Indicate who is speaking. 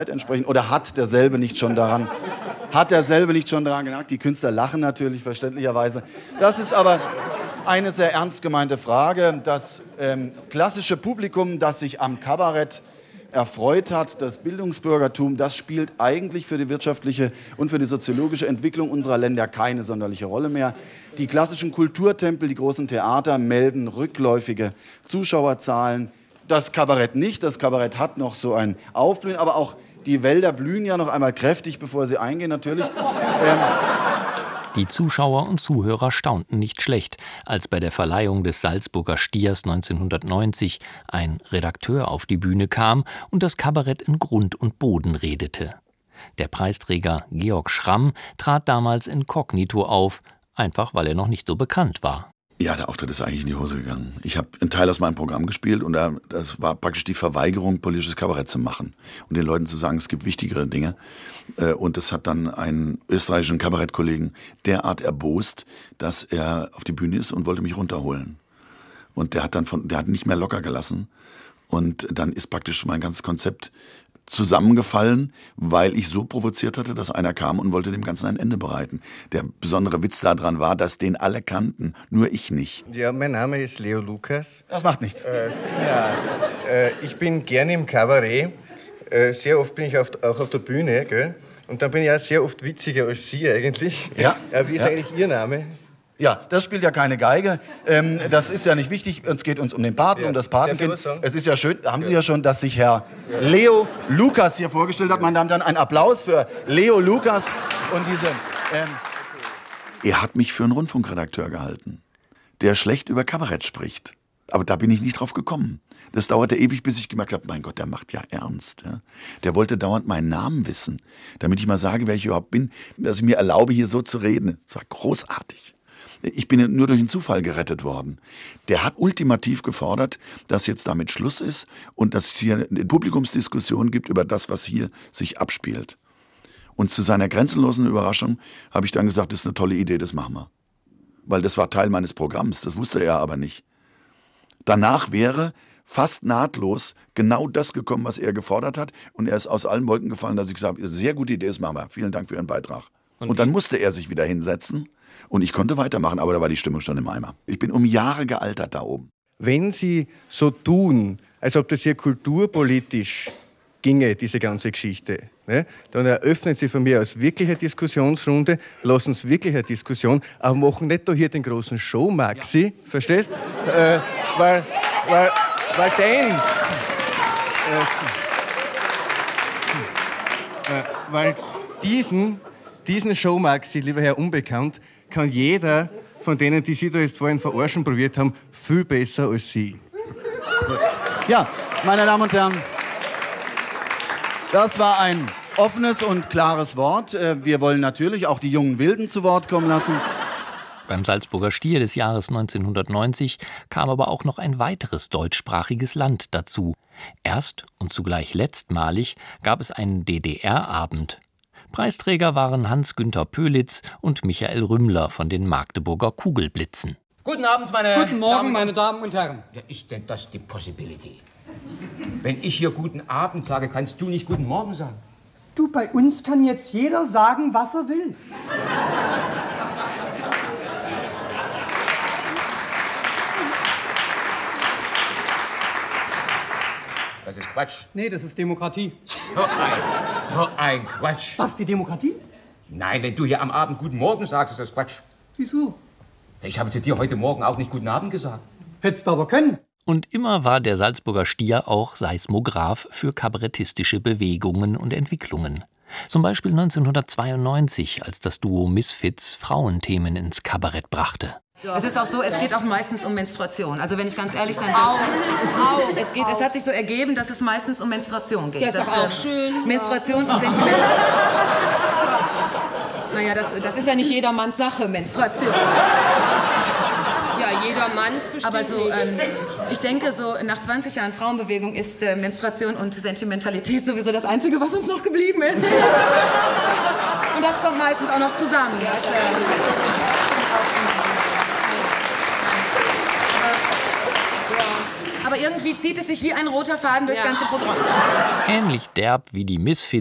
Speaker 1: entsprechen. Oder hat derselbe nicht schon daran genagt? Die Künstler lachen natürlich, verständlicherweise. Das ist aber eine sehr ernst gemeinte Frage. Das klassische Publikum, das sich am Kabarett erfreut hat, das Bildungsbürgertum, das spielt eigentlich für die wirtschaftliche und für die soziologische Entwicklung unserer Länder keine sonderliche Rolle mehr. Die klassischen Kulturtempel, die großen Theater melden rückläufige Zuschauerzahlen. Das Kabarett nicht. Das Kabarett hat noch so ein Aufblühen, aber auch die Wälder blühen ja noch einmal kräftig, bevor sie eingehen, natürlich.
Speaker 2: Die Zuschauer und Zuhörer staunten nicht schlecht, als bei der Verleihung des Salzburger Stiers 1990 ein Redakteur auf die Bühne kam und das Kabarett in Grund und Boden redete. Der Preisträger Georg Schramm trat damals inkognito auf, einfach weil er noch nicht so bekannt war.
Speaker 3: Ja, der Auftritt ist eigentlich in die Hose gegangen. Ich habe einen Teil aus meinem Programm gespielt und das war praktisch die Verweigerung, politisches Kabarett zu machen und den Leuten zu sagen, es gibt wichtigere Dinge. Und das hat dann einen österreichischen Kabarettkollegen derart erbost, dass er auf die Bühne ist und wollte mich runterholen. Und der hat nicht mehr locker gelassen. Und dann ist praktisch mein ganzes Konzept zusammengefallen, weil ich so provoziert hatte, dass einer kam und wollte dem Ganzen ein Ende bereiten. Der besondere Witz daran war, dass den alle kannten, nur ich nicht.
Speaker 4: Ja, mein Name ist Leo Lukas.
Speaker 1: Das macht nichts.
Speaker 4: Ich bin gerne im Kabarett. Sehr oft bin ich auch auf der Bühne, gell? Und dann bin ich auch sehr oft witziger als Sie eigentlich.
Speaker 1: Ja.
Speaker 4: Wie ist eigentlich Ihr Name?
Speaker 1: Ja, das spielt ja keine Geige. Das ist ja nicht wichtig. Es geht uns um den Paten, um das Patenkind. Es ist ja schön, haben Sie ja schon, dass sich Herr Leo Lukas hier vorgestellt hat. Meine Damen und Herren, ein Applaus für Leo Lukas und diese...
Speaker 3: Er hat mich für einen Rundfunkredakteur gehalten, der schlecht über Kabarett spricht. Aber da bin ich nicht drauf gekommen. Das dauerte ewig, bis ich gemerkt habe, mein Gott, der macht ja ernst. Ja? Der wollte dauernd meinen Namen wissen, damit ich mal sage, wer ich überhaupt bin, dass ich mir erlaube, hier so zu reden. Das war großartig. Ich bin nur durch einen Zufall gerettet worden. Der hat ultimativ gefordert, dass jetzt damit Schluss ist und dass es hier eine Publikumsdiskussion gibt über das, was hier sich abspielt. Und zu seiner grenzenlosen Überraschung habe ich dann gesagt, das ist eine tolle Idee, das machen wir. Weil das war Teil meines Programms, das wusste er aber nicht. Danach wäre fast nahtlos genau das gekommen, was er gefordert hat. Und er ist aus allen Wolken gefallen, dass ich gesagt habe, sehr gute Idee, das machen wir. Vielen Dank für Ihren Beitrag. Und dann musste er sich wieder hinsetzen. Und ich konnte weitermachen, aber da war die Stimmung schon im Eimer. Ich bin um Jahre gealtert da oben.
Speaker 4: Wenn Sie so tun, als ob das hier kulturpolitisch ginge, diese ganze Geschichte, ne, dann eröffnen Sie von mir aus wirklich eine Diskussionsrunde, lassen Sie wirklich eine Diskussion, aber machen nicht da hier den großen Show-Maxi, verstehst? Weil diesen Show-Maxi, lieber Herr Unbekannt, kann jeder von denen, die Sie da jetzt vorhin verarschen probiert haben, viel besser als Sie.
Speaker 1: Ja, meine Damen und Herren, das war ein offenes und klares Wort. Wir wollen natürlich auch die jungen Wilden zu Wort kommen lassen.
Speaker 2: Beim Salzburger Stier des Jahres 1990 kam aber auch noch ein weiteres deutschsprachiges Land dazu. Erst und zugleich letztmalig gab es einen DDR-Abend. Preisträger waren Hans-Günter Pölitz und Michael Rümmler von den Magdeburger Kugelblitzen.
Speaker 5: Guten Abend,
Speaker 6: Guten Morgen, meine Damen und Herren.
Speaker 5: Ja, ist denn das die Possibility? Wenn ich hier guten Abend sage, kannst du nicht guten Morgen sagen?
Speaker 6: Du, bei uns kann jetzt jeder sagen, was er will.
Speaker 5: Das ist Quatsch.
Speaker 6: Nee, das ist Demokratie.
Speaker 5: So ein Quatsch.
Speaker 6: Was, die Demokratie?
Speaker 5: Nein, wenn du hier am Abend guten Morgen sagst, ist das Quatsch.
Speaker 6: Wieso?
Speaker 5: Ich habe zu dir heute Morgen auch nicht guten Abend gesagt.
Speaker 6: Hättest du aber können.
Speaker 2: Und immer war der Salzburger Stier auch Seismograph für kabarettistische Bewegungen und Entwicklungen. Zum Beispiel 1992, als das Duo Misfits Frauenthemen ins Kabarett brachte.
Speaker 7: Es ist auch so, es geht auch meistens um Menstruation. Also wenn ich ganz ehrlich sein soll, es hat sich so ergeben, dass es meistens um Menstruation geht.
Speaker 8: Das ist doch auch schön.
Speaker 7: Menstruation und Sentimentalität. Naja, das ist ja nicht jedermanns Sache, Menstruation.
Speaker 8: Ja, jedermanns bestimmt.
Speaker 7: Aber so, ich denke, so nach 20 Jahren Frauenbewegung ist Menstruation und Sentimentalität sowieso das Einzige, was uns noch geblieben ist. Und das kommt meistens auch noch zusammen. Aber irgendwie zieht es sich wie ein roter Faden durchs ganze Programm.
Speaker 2: Ähnlich derb wie die Misfits